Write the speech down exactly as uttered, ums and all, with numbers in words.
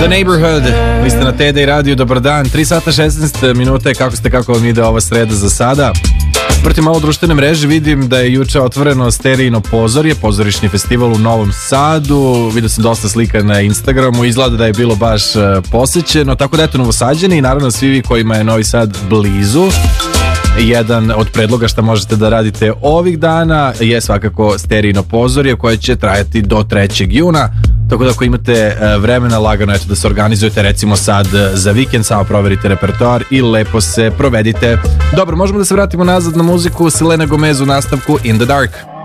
The Neighborhood, vi ste na T D I Radio, dobar dan, tri sata šesnaest minuta, kako ste, kako vam ide ova sreda za sada? Pratim malo društvene mreže, vidim da je juče otvoreno Sterijino pozorje, pozorišni festival u Novom Sadu, vidio sam dosta slika na Instagramu, izgleda da je bilo baš posećeno, tako da eto Novosađani i naravno svi vi kojima je Novi Sad blizu. Jedan od predloga što možete da radite ovih dana je svakako Sterijino pozorje koje će trajati do trećeg juna. Tako da ako imate vremena lagano eto da se organizujete recimo sad za vikend, samo proverite repertoar i lepo se provedite. Dobro, možemo da se vratimo nazad na muziku. Selena Gomez u nastavku In the Dark.